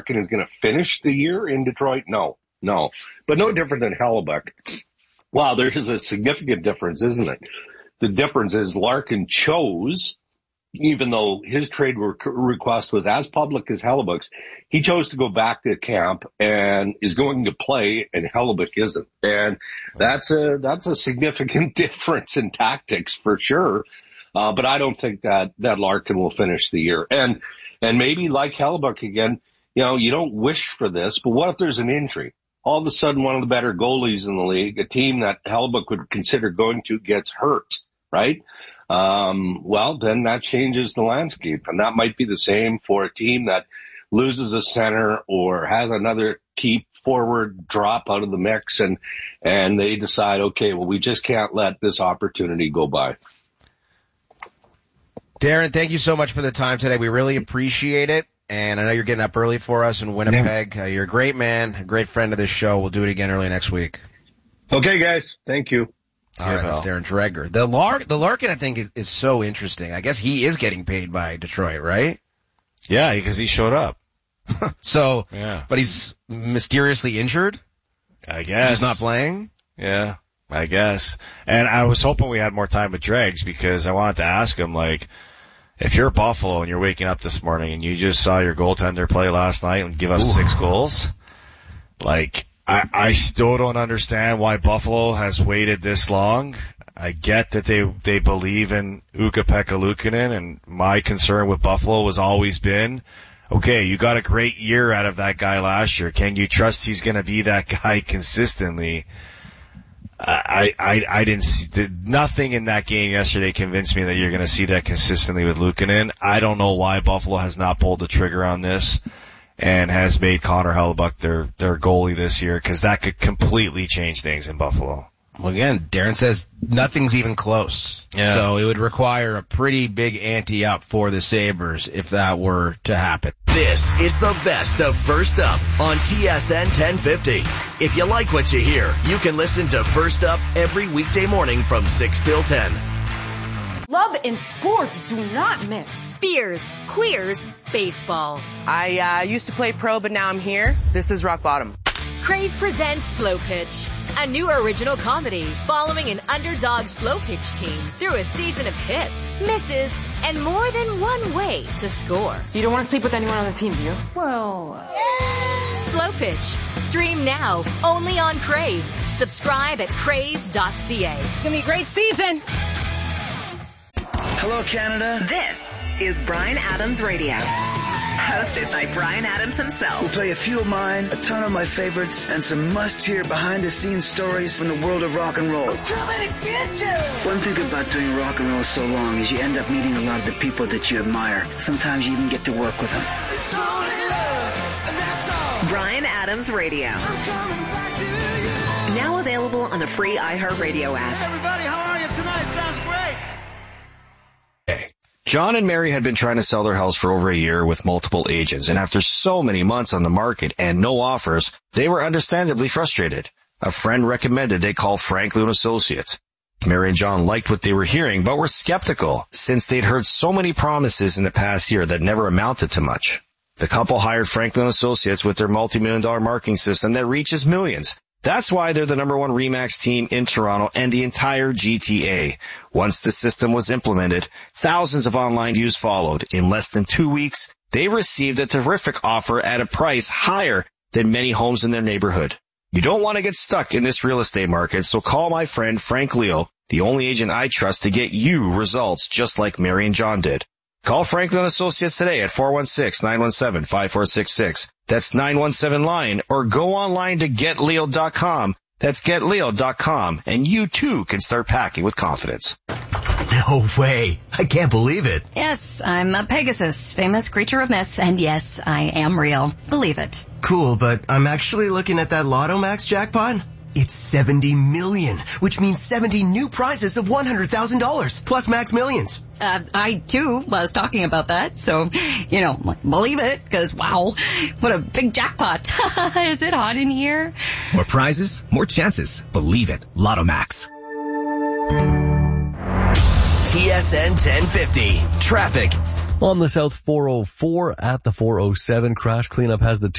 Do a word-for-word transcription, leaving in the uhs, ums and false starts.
Larkin is going to finish the year in Detroit? No, no. But no different than Hellebuyck. Wow, there is a significant difference, isn't it? The difference is Larkin chose, even though his trade request was as public as Hellebuyck's, he chose to go back to camp and is going to play, and Hellebuyck isn't. And that's a, that's a significant difference in tactics for sure. Uh, but I don't think that, that Larkin will finish the year. And, and maybe like Hellebuyck again, you know, you don't wish for this, but what if there's an injury? All of a sudden, one of the better goalies in the league, a team that Hellebuyck would consider going to, gets hurt, right? Um, well, then that changes the landscape. And that might be the same for a team that loses a center or has another key forward drop out of the mix, and, and they decide, okay, well, we just can't let this opportunity go by. Darren, thank you so much for the time today. We really appreciate it. And I know you're getting up early for us in Winnipeg. Yeah. Uh, you're a great man, a great friend of this show. We'll do it again early next week. Okay, guys. Thank you. All right, that's Darren Dreger. The Lark, the Larkin, I think, is, is so interesting. I guess he is getting paid by Detroit, right? Yeah, because he showed up. so, yeah. But he's mysteriously injured? I guess. He's not playing? Yeah, I guess. And I was hoping we had more time with Dregs because I wanted to ask him, like, if you're Buffalo and you're waking up this morning and you just saw your goaltender play last night and give up Ooh. six goals, like, I, I still don't understand why Buffalo has waited this long. I get that they, they believe in Ukko-Pekka Luukkonen, and my concern with Buffalo has always been, okay, you got a great year out of that guy last year. Can you trust he's going to be that guy consistently? I, I, I didn't see, nothing in that game yesterday convinced me that you're going to see that consistently with Luukkonen. I don't know why Buffalo has not pulled the trigger on this and has made Connor Hellebuyck their, their goalie this year, because that could completely change things in Buffalo. Well, again, Darren says nothing's even close. Yeah. So it would require a pretty big ante up for the Sabres if that were to happen. This is the best of First Up on T S N ten fifty. If you like what you hear, you can listen to First Up every weekday morning from six till ten. Love and sports do not mix. Beers, queers, baseball. I uh, used to play pro, but now I'm here. This is rock bottom. Crave presents Slow Pitch, a new original comedy following an underdog slow pitch team through a season of hits, misses, and more than one way to score. You don't want to sleep with anyone on the team, do you? Well... Uh... Slow Pitch. Stream now, only on Crave. Subscribe at crave dot c a. It's going to be a great season. Hello, Canada. This is Bryan Adams Radio. Hosted by Bryan Adams himself. We'll play a few of mine, a ton of my favorites, and some must-hear behind-the-scenes stories from the world of rock and roll. I'm coming to get you! One thing about doing rock and roll so long is you end up meeting a lot of the people that you admire. Sometimes you even get to work with them. It's only love, and that's all. Bryan Adams Radio. I'm coming back to you. Now available on the free iHeartRadio app. Hey everybody, how are you tonight? Sounds great. John and Mary had been trying to sell their house for over a year with multiple agents, and after so many months on the market and no offers, they were understandably frustrated. A friend recommended they call Franklin and Associates. Mary and John liked what they were hearing, but were skeptical since they'd heard so many promises in the past year that never amounted to much. The couple hired Franklin and Associates with their multi-million dollar marketing system that reaches millions. That's why they're the number one RE/MAX team in Toronto and the entire G T A. Once the system was implemented, thousands of online views followed. In less than two weeks, they received a terrific offer at a price higher than many homes in their neighborhood. You don't want to get stuck in this real estate market, so call my friend Frank Leo, the only agent I trust to get you results just like Mary and John did. Call Franklin Associates today at four one six, nine one seven, five four six six. That's nine one seven line, or go online to get leo dot com. That's get leo dot com, and you too can start packing with confidence. No way. I can't believe it. Yes, I'm a Pegasus, famous creature of myth, and yes, I am real. Believe it. Cool, but I'm actually looking at that Lotto Max jackpot. It's seventy million, which means seventy new prizes of one hundred thousand dollars, plus Max Millions. Uh, I, too, was talking about that, so, you know, believe it, because, wow, what a big jackpot. Is it hot in here? More prizes, more chances. Believe it. Lotto Max. T S N ten fifty. Traffic. On the South four oh four at the four oh seven, crash cleanup has the